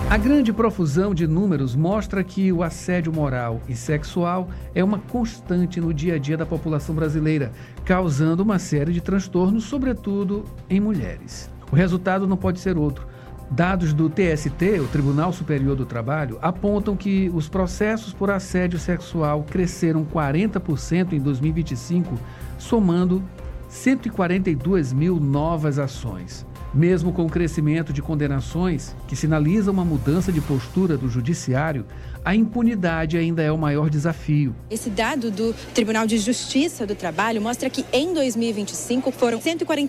A grande profusão de números mostra que o assédio moral e sexual é uma constante no dia a dia da população brasileira, causando uma série de transtornos, sobretudo em mulheres. O resultado não pode ser outro. Dados do TST, o Tribunal Superior do Trabalho, apontam que os processos por assédio sexual cresceram 40% em 2025, somando 142 mil novas ações. Mesmo com o crescimento de condenações, que sinaliza uma mudança de postura do judiciário, a impunidade ainda é o maior desafio. Esse dado do Tribunal de Justiça do Trabalho mostra que em 2025 foram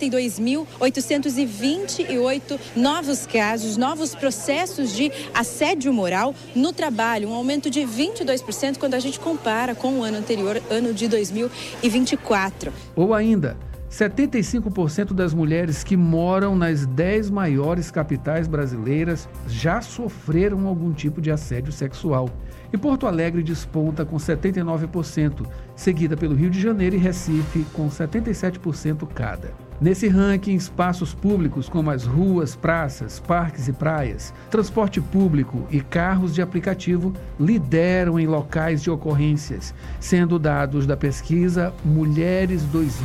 142.828 novos casos, novos processos de assédio moral no trabalho, um aumento de 22% quando a gente compara com o ano anterior, ano de 2024. Ou ainda, 75% das mulheres que moram nas 10 maiores capitais brasileiras já sofreram algum tipo de assédio sexual. E Porto Alegre desponta com 79%, seguida pelo Rio de Janeiro e Recife com 77% cada. Nesse ranking, espaços públicos como as ruas, praças, parques e praias, transporte público e carros de aplicativo lideram em locais de ocorrências, sendo dados da pesquisa Mulheres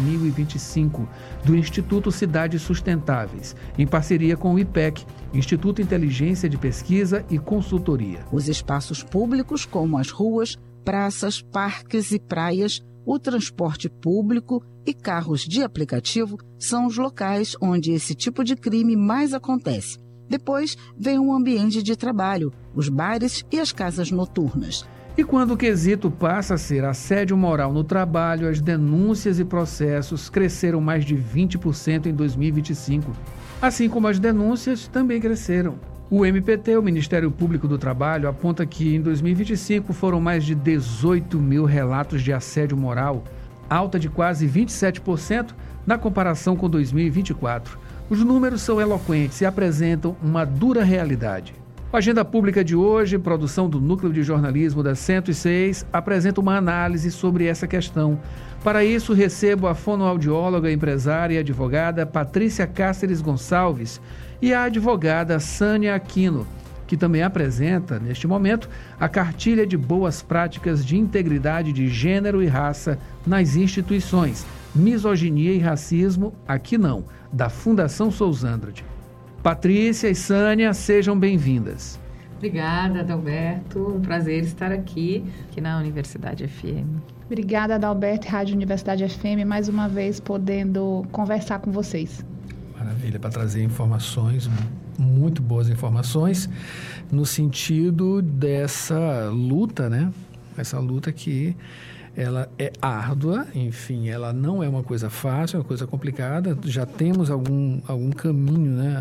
2025, do Instituto Cidades Sustentáveis, em parceria com o IPEC, Instituto Inteligência de Pesquisa e Consultoria. Os espaços públicos, como as ruas, praças, parques e praias, o transporte público e carros de aplicativo são os locais onde esse tipo de crime mais acontece. Depois vem o ambiente de trabalho, os bares e as casas noturnas. E quando o quesito passa a ser assédio moral no trabalho, as denúncias e processos cresceram mais de 20% em 2025. Assim como as denúncias também cresceram. O MPT, o Ministério Público do Trabalho, aponta que em 2025 foram mais de 18 mil relatos de assédio moral, alta de quase 27% na comparação com 2024. Os números são eloquentes e apresentam uma dura realidade. A Agenda Pública de hoje, produção do Núcleo de Jornalismo da 106, apresenta uma análise sobre essa questão. Para isso, recebo a fonoaudióloga, empresária e advogada Patrícia Cáceres Gonçalves e a advogada Sânia Aquino, que também apresenta, neste momento, a cartilha de boas práticas de integridade de gênero e raça nas instituições, misoginia e racismo, aqui não, da Fundação Sousandrade. Patrícia e Sânia, sejam bem-vindas. Obrigada, Adalberto. Um prazer estar aqui na Universidade FM. Obrigada, Adalberto, Rádio Universidade FM, mais uma vez podendo conversar com vocês. Maravilha, para trazer informações, muito boas informações, no sentido dessa luta, né? Essa luta que ela é árdua, enfim, ela não é uma coisa fácil, é uma coisa complicada. Já temos algum caminho, né,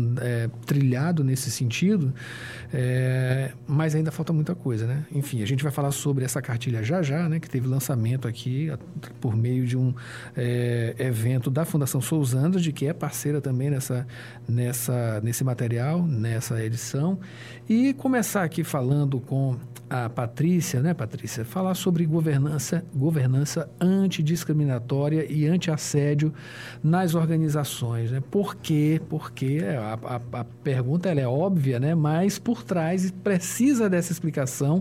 trilhado nesse sentido, mas ainda falta muita coisa, né? Enfim, a gente vai falar sobre essa cartilha já, né, que teve lançamento aqui por meio de um evento da Fundação Sousandrade, que é parceira também nesse material, nessa edição. E começar aqui falando com a Patrícia, né, Patrícia? Falar sobre governança antidiscriminatória e antiassédio nas organizações, né? Por quê? Porque a pergunta ela é óbvia, né? Mas por trás precisa dessa explicação.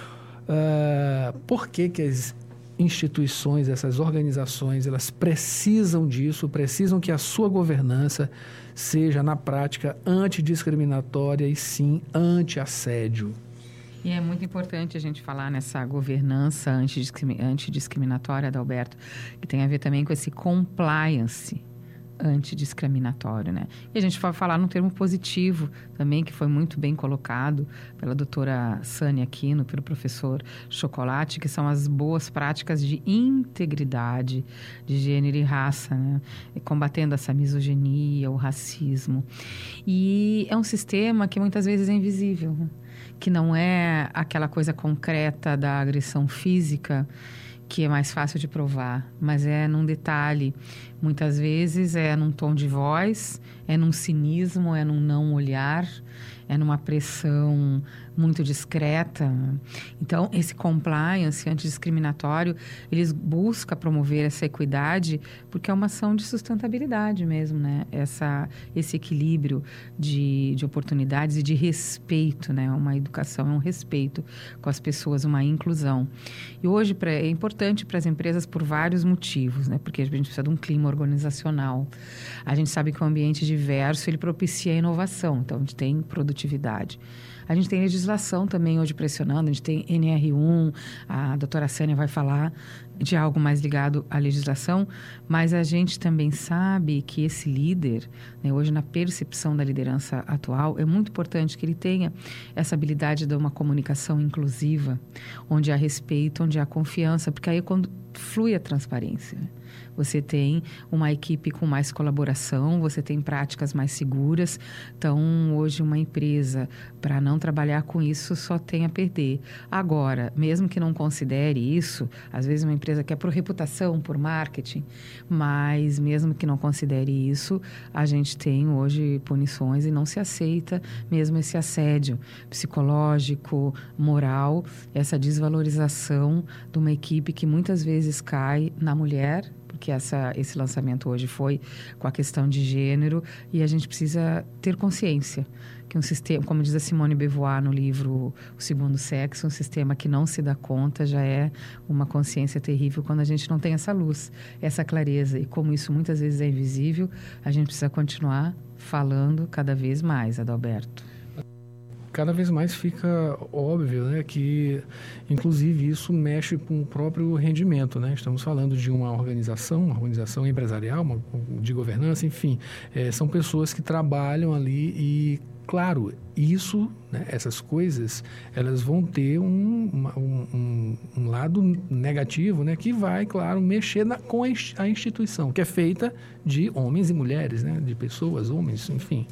Por que as instituições, essas organizações, elas precisam disso, precisam que a sua governança seja, na prática, antidiscriminatória e sim antiassédio. E é muito importante a gente falar nessa governança antidiscriminatória, Adalberto, que tem a ver também com esse compliance antidiscriminatório, né? E a gente vai falar num termo positivo também, que foi muito bem colocado pela doutora Sânia Aquino, pelo professor Chocolate, que são as boas práticas de integridade de gênero e raça, né? E combatendo essa misoginia, o racismo. E é um sistema que muitas vezes é invisível, né? Que não é aquela coisa concreta da agressão física, que é mais fácil de provar, mas é num detalhe. Muitas vezes é num tom de voz, é num cinismo, é num não olhar, é numa pressão muito discreta. Então, esse compliance antidiscriminatório, eles buscam promover essa equidade porque é uma ação de sustentabilidade mesmo, né? Esse equilíbrio de oportunidades e de respeito, né? Uma educação, um respeito com as pessoas, uma inclusão. E hoje é importante para as empresas por vários motivos, né? Porque a gente precisa de um clima organizacional. A gente sabe que o ambiente diverso, ele propicia a inovação. Então, a gente tem produtividade. A gente tem legislação também hoje pressionando, a gente tem NR1, a doutora Sânia vai falar de algo mais ligado à legislação, mas a gente também sabe que esse líder, né, hoje na percepção da liderança atual, é muito importante que ele tenha essa habilidade de uma comunicação inclusiva, onde há respeito, onde há confiança, porque aí é quando flui a transparência, né? Você tem uma equipe com mais colaboração, você tem práticas mais seguras. Então, hoje, uma empresa, para não trabalhar com isso, só tem a perder. Agora, mesmo que não considere isso, às vezes uma empresa quer por reputação, por marketing, mas mesmo que não considere isso, a gente tem hoje punições e não se aceita mesmo esse assédio psicológico, moral, essa desvalorização de uma equipe que muitas vezes cai na mulher, porque esse lançamento hoje foi com a questão de gênero, e a gente precisa ter consciência que um sistema, como diz a Simone de Beauvoir no livro O Segundo Sexo, um sistema que não se dá conta já é uma consciência terrível quando a gente não tem essa luz, essa clareza. E como isso muitas vezes é invisível, a gente precisa continuar falando cada vez mais, Adalberto. Cada vez mais fica óbvio, né, que, inclusive, isso mexe com o próprio rendimento, né? Estamos falando de uma organização empresarial, de governança, enfim. São pessoas que trabalham ali e, claro, isso, né, essas coisas, elas vão ter um lado negativo, né, que vai, claro, mexer com a instituição, que é feita de homens e mulheres, né, de pessoas, homens, enfim,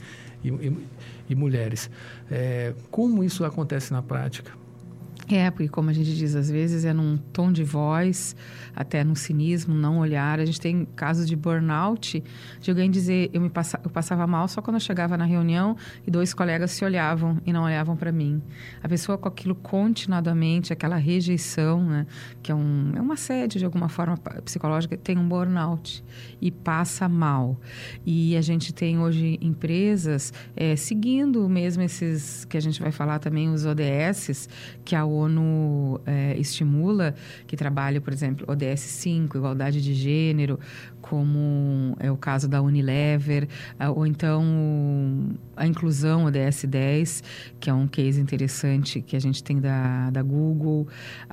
e mulheres. Como isso acontece na prática? Porque como a gente diz, às vezes é num tom de voz, até num cinismo, não olhar. A gente tem casos de burnout, de alguém dizer, eu passava mal só quando eu chegava na reunião e 2 colegas se olhavam e não olhavam para mim. A pessoa com aquilo continuadamente, aquela rejeição, né, que é um assédio de alguma forma psicológica, tem um burnout e passa mal. E a gente tem hoje empresas seguindo mesmo esses, que a gente vai falar também, os ODS, que a ONU estimula, que trabalha, por exemplo, ODS 5, igualdade de gênero, como é o caso da Unilever, ou então a inclusão, ODS 10, que é um case interessante que a gente tem da Google,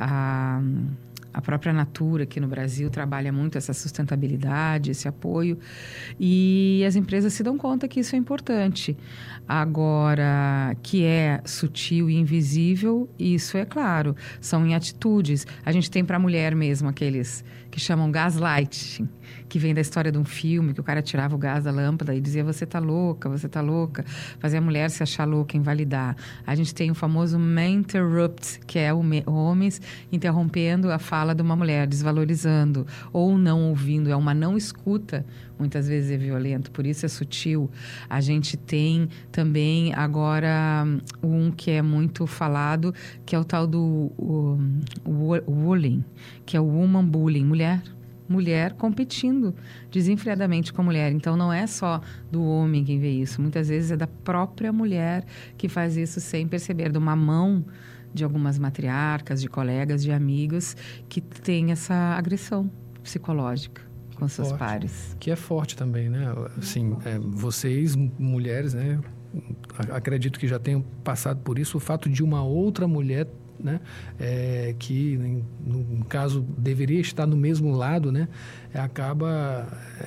a própria Natura aqui no Brasil trabalha muito essa sustentabilidade, esse apoio, e as empresas se dão conta que isso é importante. Agora, que é sutil e invisível, isso é claro, são em atitudes. A gente tem para a mulher mesmo aqueles que chamam gaslighting, que vem da história de um filme, que o cara tirava o gás da lâmpada e dizia, você tá louca, fazia a mulher se achar louca, invalidar. A gente tem o famoso man interrupt, que é homens interrompendo a fala de uma mulher, desvalorizando ou não ouvindo, é uma não escuta, muitas vezes é violento, por isso é sutil. A gente tem também agora um que é muito falado, que é o tal do bullying, que é o woman bullying, mulher competindo desenfreadamente com a mulher. Então, não é só do homem quem vê isso. Muitas vezes é da própria mulher que faz isso sem perceber, de uma mão de algumas matriarcas, de colegas, de amigos, que tem essa agressão psicológica com seus pares. Que é forte também, né? Assim, vocês, mulheres, né? Acredito que já tenham passado por isso. O fato de uma outra mulher, né, que no caso deveria estar no mesmo lado, né, acaba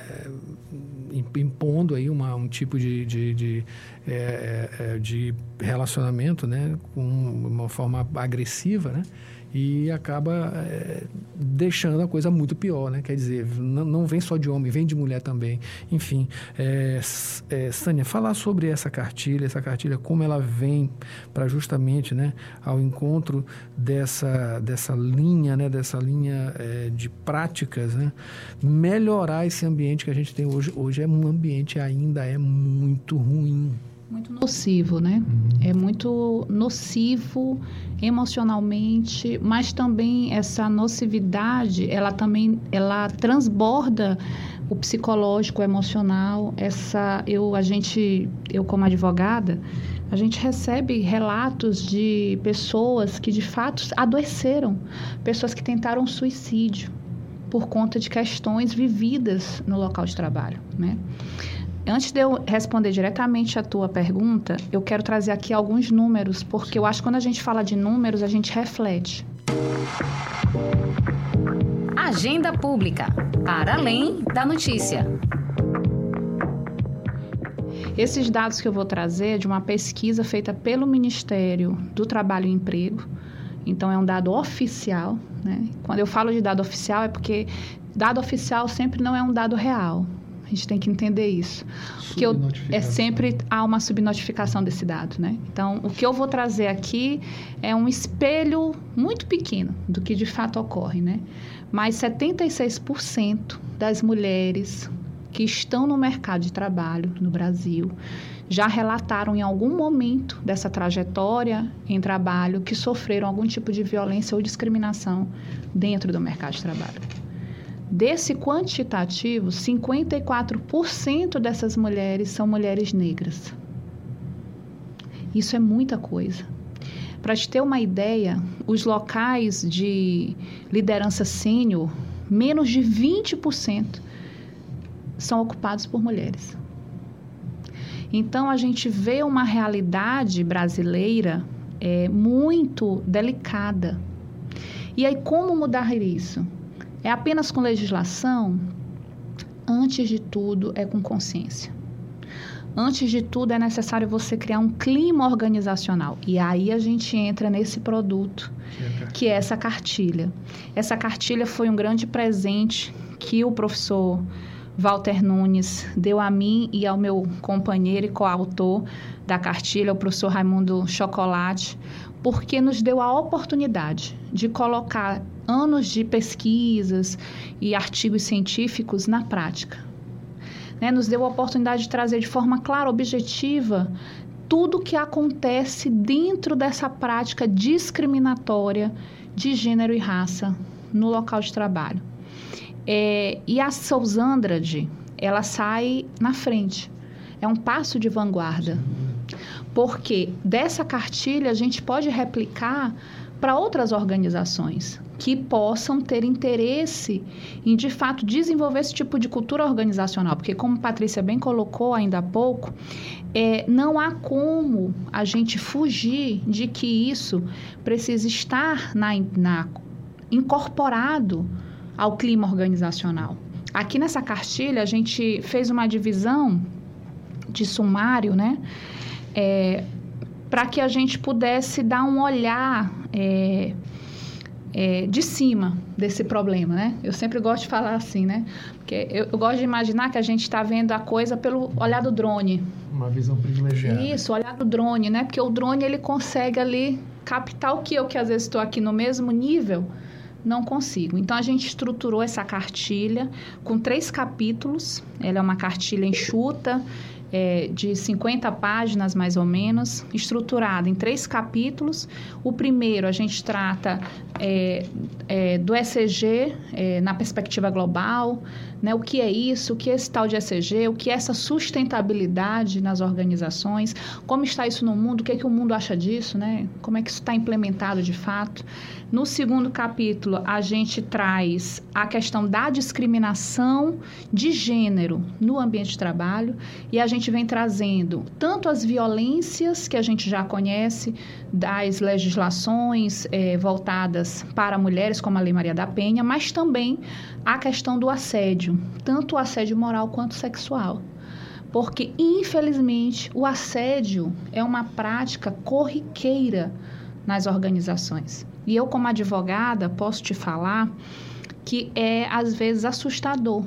impondo aí um tipo de relacionamento, né, com uma forma agressiva, né, e acaba deixando a coisa muito pior, né? Quer dizer, não vem só de homem, vem de mulher também. Enfim, Sânia, falar sobre essa cartilha, como ela vem para justamente, né, ao encontro dessa linha, né, de práticas, né, melhorar esse ambiente que a gente tem hoje. Hoje é um ambiente ainda muito ruim. Muito nocivo, né? É muito nocivo emocionalmente, mas também essa nocividade, ela transborda o psicológico, o emocional. Eu como advogada, a gente recebe relatos de pessoas que de fato adoeceram, pessoas que tentaram suicídio por conta de questões vividas no local de trabalho, né? Antes de eu responder diretamente a tua pergunta, eu quero trazer aqui alguns números, porque eu acho que quando a gente fala de números, a gente reflete. Agenda pública, para além da notícia. Esses dados que eu vou trazer é de uma pesquisa feita pelo Ministério do Trabalho e Emprego. Então, é um dado oficial, né? Quando eu falo de dado oficial, é porque dado oficial sempre não é um dado real. A gente tem que entender isso. Porque sempre há uma subnotificação desse dado, né? Então, o que eu vou trazer aqui é um espelho muito pequeno do que de fato ocorre, né? Mas 76% das mulheres que estão no mercado de trabalho no Brasil já relataram em algum momento dessa trajetória em trabalho que sofreram algum tipo de violência ou discriminação dentro do mercado de trabalho. Desse quantitativo, 54% dessas mulheres são mulheres negras. Isso é muita coisa. Para te ter uma ideia, os locais de liderança sênior, menos de 20% são ocupados por mulheres. Então, a gente vê uma realidade brasileira muito delicada. E aí, como mudar isso? É apenas com legislação? Antes de tudo, é com consciência. Antes de tudo, é necessário você criar um clima organizacional. E aí a gente entra nesse produto, que é essa cartilha. Essa cartilha foi um grande presente que o professor Walter Nunes deu a mim e ao meu companheiro e coautor da cartilha, o professor Raimundo Chocolate, porque nos deu a oportunidade de colocar anos de pesquisas e artigos científicos na prática. Nos deu a oportunidade de trazer de forma clara, objetiva, tudo o que acontece dentro dessa prática discriminatória de gênero e raça no local de trabalho. E a Souza Andrade, ela sai na frente. É um passo de vanguarda. Porque dessa cartilha a gente pode replicar para outras organizações que possam ter interesse em, de fato, desenvolver esse tipo de cultura organizacional. Porque, como a Patrícia bem colocou ainda há pouco, não há como a gente fugir de que isso precisa estar incorporado ao clima organizacional. Aqui nessa cartilha, a gente fez uma divisão de sumário, né? Para que a gente pudesse dar um olhar de cima desse problema, né? Eu sempre gosto de falar assim, né? Porque eu gosto de imaginar que a gente está vendo a coisa pelo olhar do drone. Uma visão privilegiada. Isso, olhar do drone, né? Porque o drone, ele consegue ali captar o que eu, que às vezes estou aqui no mesmo nível, não consigo. Então, a gente estruturou essa cartilha com 3 capítulos. Ela é uma cartilha enxuta, de 50 páginas, mais ou menos, estruturada em 3 capítulos. O primeiro, a gente trata do ESG na perspectiva global, né? O que é isso, o que é esse tal de ESG, o que é essa sustentabilidade nas organizações, como está isso no mundo, o que é que o mundo acha disso, né? Como é que isso está implementado de fato. No segundo capítulo, a gente traz a questão da discriminação de gênero no ambiente de trabalho, e a gente vem trazendo tanto as violências que a gente já conhece das legislações voltadas para mulheres, como a Lei Maria da Penha, mas também a questão do assédio, tanto o assédio moral quanto sexual. Porque, infelizmente, o assédio é uma prática corriqueira nas organizações. E eu, como advogada, posso te falar que é, às vezes, assustador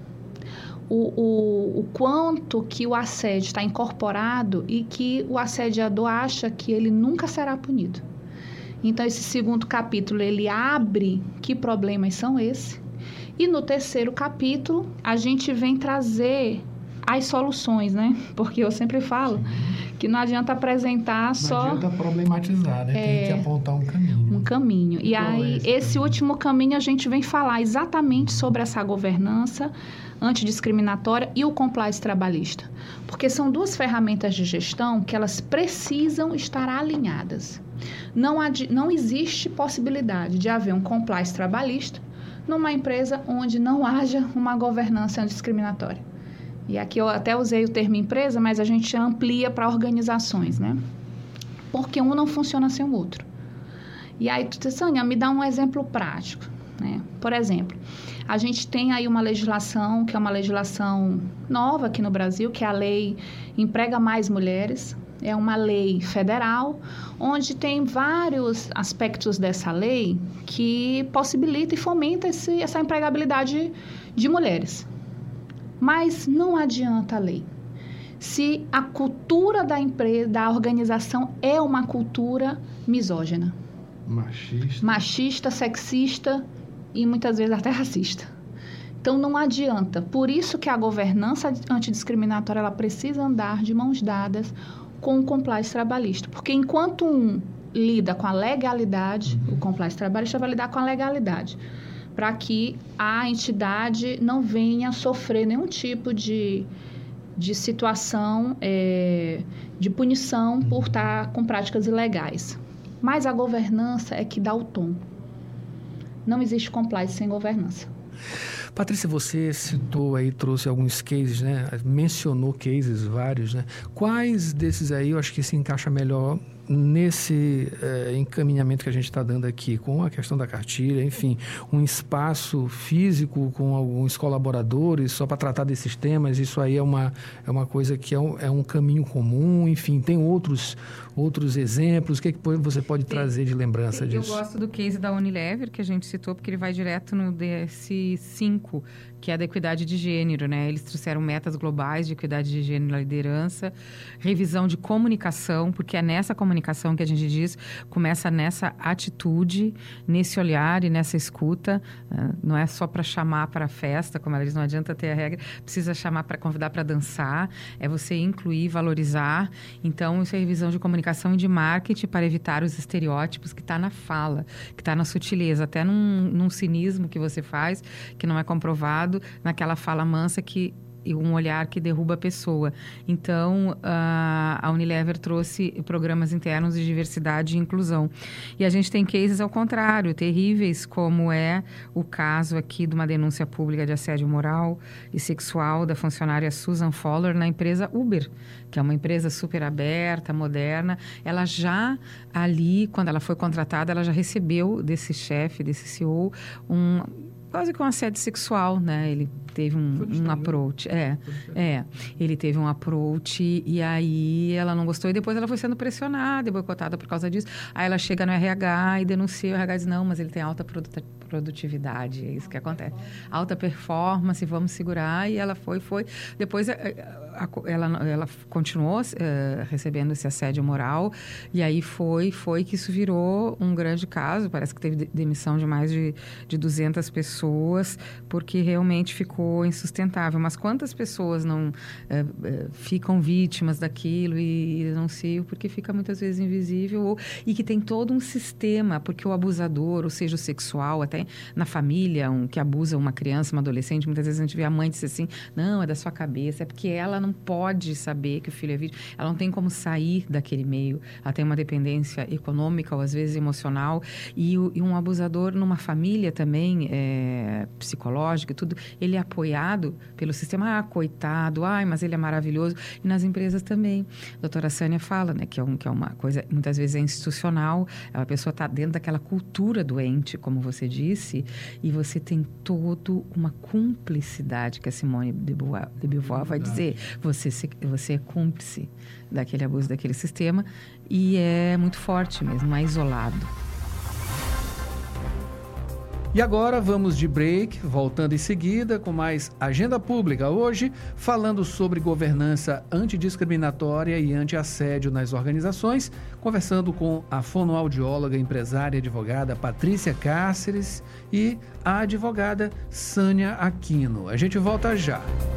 o quanto que o assédio está incorporado e que o assediador acha que ele nunca será punido. Então, esse segundo capítulo, ele abre que problemas são esses. E no terceiro capítulo, a gente vem trazer as soluções, né? Porque eu sempre falo que não adianta apresentar só... Não adianta problematizar, né? Tem que apontar um caminho. Um caminho. E aí, esse último caminho, a gente vem falar exatamente sobre essa governança antidiscriminatória e o compliance trabalhista. Porque são duas ferramentas de gestão que elas precisam estar alinhadas. Não existe possibilidade de haver um compliance trabalhista numa empresa onde não haja uma governança antidiscriminatória. E aqui eu até usei o termo empresa, mas a gente amplia para organizações, né? Porque um não funciona sem o outro. E aí, Sânia, me dá um exemplo prático, né? Por exemplo, a gente tem aí uma legislação, que é uma legislação nova aqui no Brasil, que é a Lei Emprega Mais Mulheres. É uma lei federal, onde tem vários aspectos dessa lei que possibilita e fomenta essa empregabilidade de mulheres. Mas não adianta a lei. Se a cultura da empresa, da organização é uma cultura misógina. Machista, sexista e muitas vezes até racista. Então, não adianta. Por isso que a governança antidiscriminatória ela precisa andar de mãos dadas com o compliance trabalhista. Porque enquanto um lida com a legalidade, o compliance trabalhista vai lidar com a legalidade, para que a entidade não venha sofrer nenhum tipo de situação de punição por estar com práticas ilegais. Mas a governança é que dá o tom. Não existe compliance sem governança. Patrícia, você citou aí, trouxe alguns cases, né? Mencionou cases vários, né? Quais desses aí eu acho que se encaixa melhor nesse encaminhamento que a gente está dando aqui, com a questão da cartilha, enfim, um espaço físico com alguns colaboradores só para tratar desses temas, isso aí é uma coisa que é um caminho comum, enfim, tem outros exemplos, o que você pode trazer de lembrança disso? Eu gosto do case da Unilever, que a gente citou, porque ele vai direto no DS5, que é da equidade de gênero, né? Eles trouxeram metas globais de equidade de gênero na liderança, revisão de comunicação, porque é nessa comunicação que a gente diz, começa nessa atitude, nesse olhar e nessa escuta, não é só para chamar para a festa, como ela diz, não adianta ter a regra, precisa chamar para convidar para dançar, é você incluir, valorizar. Então, isso é revisão de comunicação e de marketing para evitar os estereótipos que está na fala, que está na sutileza, até num cinismo que você faz, que não é comprovado, naquela fala mansa e um olhar que derruba a pessoa. Então, a Unilever trouxe programas internos de diversidade e inclusão. E a gente tem cases ao contrário, terríveis, como é o caso aqui de uma denúncia pública de assédio moral e sexual da funcionária Susan Fowler na empresa Uber, que é uma empresa super aberta, moderna. Ela já ali, quando ela foi contratada, ela já recebeu desse chefe, desse CEO, quase que um assédio sexual, né? Ele teve um approach. Ele teve um approach e aí ela não gostou e depois ela foi sendo pressionada e boicotada por causa disso. Aí ela chega no RH e denuncia, o RH diz, não, mas ele tem alta produtividade, é isso que acontece. Alta performance, vamos segurar, e ela foi. Depois ela continuou recebendo esse assédio moral e aí foi que isso virou um grande caso, parece que teve demissão de mais de 200 pessoas, porque realmente ficou insustentável. Mas quantas pessoas não ficam vítimas daquilo e denunciam porque fica muitas vezes invisível e que tem todo um sistema, porque o abusador, ou seja, o sexual, até na família, que abusa uma criança, uma adolescente, muitas vezes a gente vê a mãe dizer assim, não, é da sua cabeça, é porque ela não pode saber que o filho é vítima, ela não tem como sair daquele meio, ela tem uma dependência econômica ou às vezes emocional, e um abusador numa família também psicológica, tudo, ele é apoiado pelo sistema. Coitado, mas ele é maravilhoso. E nas empresas também. A doutora Sânia fala, né, que é uma coisa, muitas vezes é institucional, a pessoa está dentro daquela cultura doente, como você disse, e você tem toda uma cumplicidade, que a Simone de Beauvoir vai dizer. Você é cúmplice daquele abuso, daquele sistema, e é muito forte mesmo, é isolado. E agora vamos de break, voltando em seguida com mais Agenda Pública. Hoje, falando sobre governança antidiscriminatória e antiassédio nas organizações, conversando com a fonoaudióloga, empresária e advogada Patrícia Cáceres e a advogada Sânia Aquino. A gente volta já.